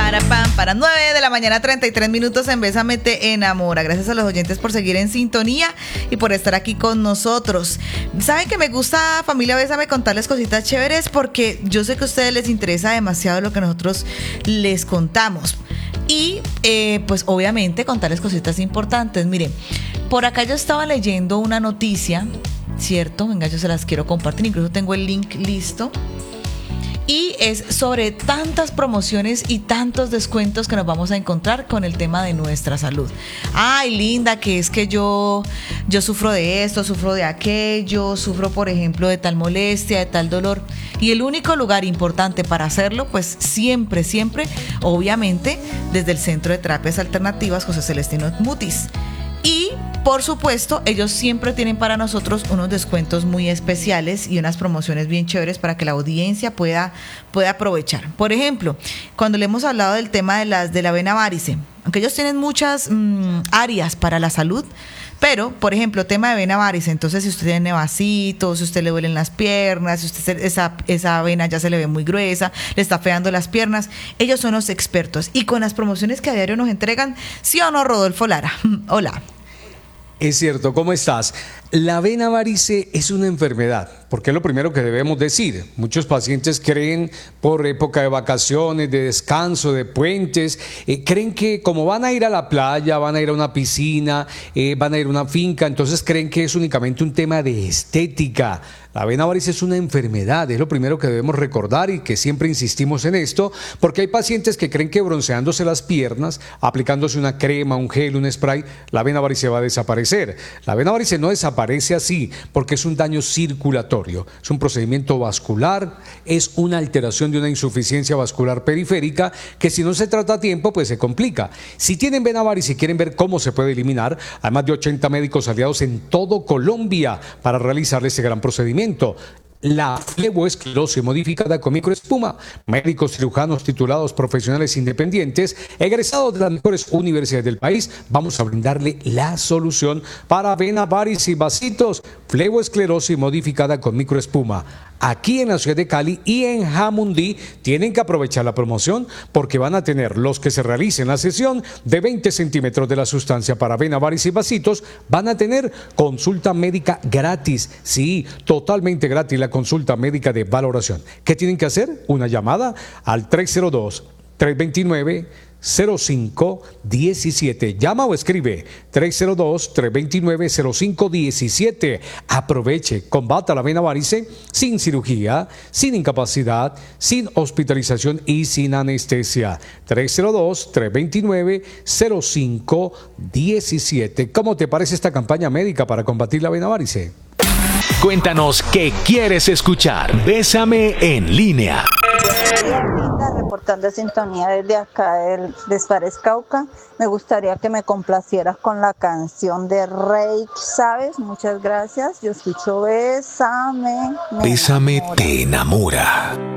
Para 9 de la mañana, 33 minutos en Bésame te enamora. Gracias a los oyentes por seguir en sintonía y por estar aquí con nosotros. Saben que me gusta, familia Bésame, contarles cositas chéveres porque yo sé que a ustedes les interesa demasiado lo que nosotros les contamos. Y pues obviamente contarles cositas importantes. Miren, por acá yo estaba leyendo una noticia, ¿cierto? Venga, yo se las quiero compartir, incluso tengo el link listo. Y es sobre tantas promociones y tantos descuentos que nos vamos a encontrar con el tema de nuestra salud. Ay, Linda, que es que yo sufro de esto, sufro de aquello, sufro, por ejemplo, de tal molestia, de tal dolor. Y el único lugar importante para hacerlo, pues siempre, obviamente, desde el Centro de Terapias Alternativas José Celestino Mutis. Y, por supuesto, ellos siempre tienen para nosotros unos descuentos muy especiales y unas promociones bien chéveres para que la audiencia pueda aprovechar. Por ejemplo, cuando le hemos hablado del tema de la vena varice, aunque ellos tienen muchas áreas para la salud, pero, por ejemplo, tema de vena varice, entonces si usted tiene vasitos, si usted le duelen las piernas, si usted esa vena ya se le ve muy gruesa, le está feando las piernas, ellos son los expertos. Y con las promociones que a diario nos entregan, ¿sí o no, Rodolfo Lara? Hola. Es cierto, ¿cómo estás? La vena varice es una enfermedad, porque es lo primero que debemos decir. Muchos pacientes creen por época de vacaciones, de descanso, de puentes, creen que como van a ir a la playa, van a ir a una piscina, van a ir a una finca, entonces creen que es únicamente un tema de estética. La vena varice es una enfermedad, es lo primero que debemos recordar y que siempre insistimos en esto, porque hay pacientes que creen que bronceándose las piernas, aplicándose una crema, un gel, un spray, la vena varice va a desaparecer. La vena varice no desaparece así, porque es un daño circulatorio, es un procedimiento vascular, es una alteración de una insuficiencia vascular periférica que si no se trata a tiempo, pues se complica. Si tienen vena varice y quieren ver cómo se puede eliminar, hay más de 80 médicos aliados en todo Colombia para realizar ese gran procedimiento. La fleboesclerosis modificada con microespuma, médicos cirujanos titulados, profesionales independientes, egresados de las mejores universidades del país, vamos a brindarle la solución para vena varice y vasitos, fleboesclerosis modificada con microespuma. Aquí en la ciudad de Cali y en Jamundí tienen que aprovechar la promoción porque van a tener los que se realicen la sesión de 20 centímetros de la sustancia para vena varice y vasitos, van a tener consulta médica gratis, sí, totalmente gratis la consulta médica de valoración. ¿Qué tienen que hacer? Una llamada al 302-329-0517. Llama o escribe 302-329-0517. Aproveche, combata la vena varice sin cirugía, sin incapacidad, sin hospitalización y sin anestesia. 302-329-0517. ¿Cómo te parece esta campaña médica para combatir la vena varice? Cuéntanos qué quieres escuchar. Bésame en línea. Reportando sintonía desde acá del Despares Cauca, me gustaría que me complacieras con la canción de Rey, ¿sabes? Muchas gracias. Yo escucho Bésame. Bésame te enamora.